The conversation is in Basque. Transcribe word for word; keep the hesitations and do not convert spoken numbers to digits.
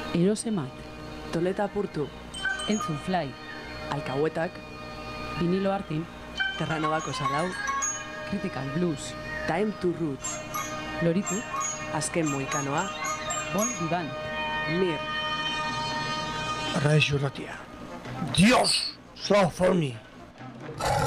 Erosemat, Toleta Purtu, Entzun Fly, Alcahuetak, Vinilo Artin, Terranovako Salau, Critical Blues, Time to Roots, Loritu, Azken Moikanoa, Bon Vivant, Mir, Radio Ratia. Dios, South Forni.